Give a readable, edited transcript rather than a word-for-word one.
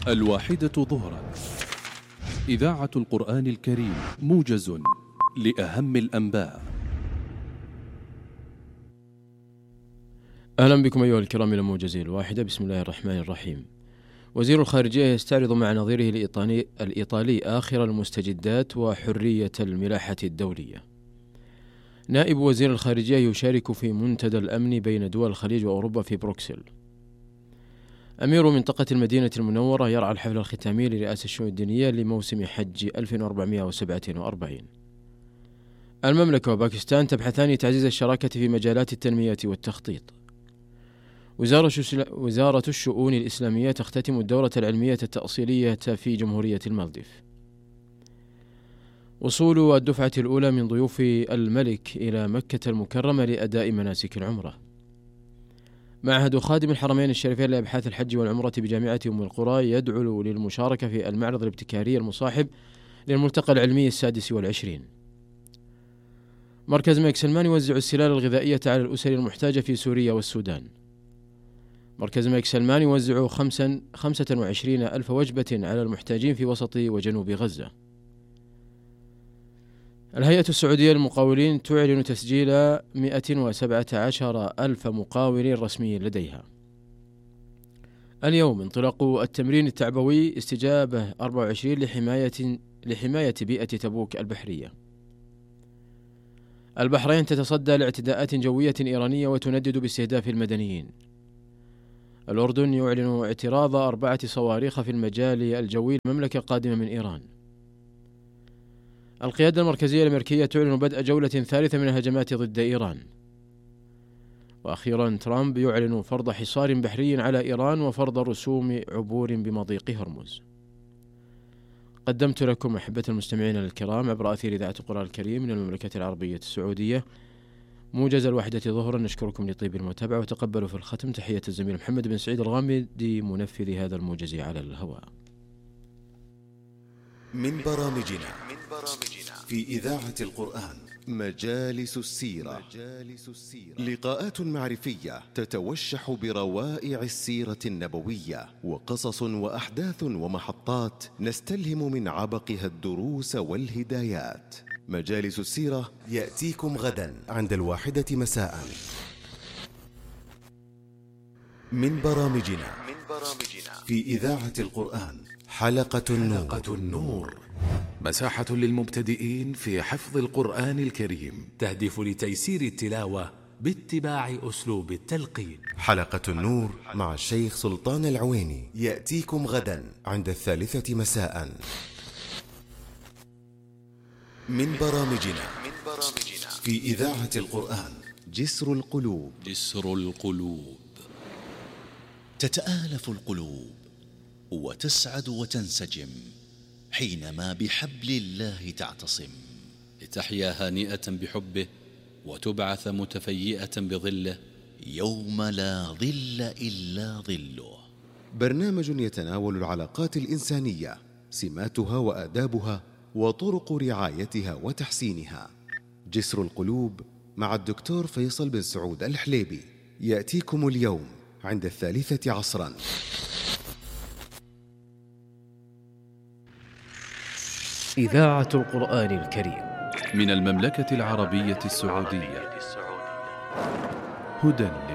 الواحدة ظهرا، إذاعة القرآن الكريم، موجز لأهم الأنباء. أهلا بكم أيها الكرام إلى موجز الواحدة. بسم الله الرحمن الرحيم. وزير الخارجية يستعرض مع نظيره الإيطالي آخر المستجدات وحرية الملاحة الدولية. نائب وزير الخارجية يشارك في منتدى الأمن بين دول الخليج وأوروبا في بروكسل. أمير منطقة المدينة المنورة يرعى الحفل الختامي لرئاسة الشؤون الدينية لموسم حج 1447. المملكة وباكستان تبحثان تعزيز الشراكة في مجالات التنمية والتخطيط. وزارة الشؤون الإسلامية تختتم الدورة العلمية التأصيلية في جمهورية المالديف. وصول الدفعة الأولى من ضيوف الملك إلى مكة المكرمة لأداء مناسك العمرة. معهد خادم الحرمين الشريفين لأبحاث الحج والعمرة بجامعة أم القرى يدعو للمشاركة في المعرض الابتكاري المصاحب للملتقى العلمي 26. مركز الملك سلمان يوزع السلال الغذائية على الأسر المحتاجة في سوريا والسودان. مركز الملك سلمان يوزع 25,000 وجبة على المحتاجين في وسط وجنوب غزة. الهيئة السعودية للمقاولين تعلن تسجيل 117,000 مقاول رسمي لديها. اليوم انطلاق التمرين التعبوي استجابة 24 لحماية بيئة تبوك البحرية. البحرين تتصدى لاعتداءات جوية إيرانية وتندد باستهداف المدنيين. الأردن يعلن اعتراض 4 صواريخ في المجال الجوي المملكة قادمة من إيران. القيادة المركزية الأمريكية تعلن بدء جولة ثالثة من الهجمات ضد إيران. وأخيرا ترامب يعلن فرض حصار بحري على إيران وفرض رسوم عبور بمضيق هرمز. قدمت لكم أحبة المستمعين الكرام عبر أثير إذاعة القرآن الكريم من المملكة العربية السعودية موجز الواحدة ظهرا. نشكركم لطيب المتابعة وتقبلوا في الختم تحية الزميل محمد بن سعيد الغامدي منفذ هذا الموجز على الهواء. من برامجنا في إذاعة القرآن مجالس السيرة. لقاءات معرفية تتوشح بروائع السيرة النبوية وقصص وأحداث ومحطات نستلهم من عبقها الدروس والهدايات. مجالس السيرة يأتيكم غدا عند 1 مساء. من برامجنا في إذاعة القرآن حلقة النور، مساحة للمبتدئين في حفظ القرآن الكريم، تهدف لتيسير التلاوة باتباع أسلوب التلقين. حلقة النور مع الشيخ سلطان العويني يأتيكم غدا عند 3 مساء. من برامجنا في إذاعة القرآن جسر القلوب. تتآلف القلوب وتسعد وتنسجم حينما بحبل الله تعتصم، لتحيا هانئة بحبه وتبعث متفيئة بظله يوم لا ظل إلا ظله. برنامج يتناول العلاقات الإنسانية، سماتها وآدابها وطرق رعايتها وتحسينها. جسر القلوب مع الدكتور فيصل بن سعود الحليبي يأتيكم اليوم عند 3 عصرا. إذاعة القرآن الكريم من المملكة العربية السعودية، هدى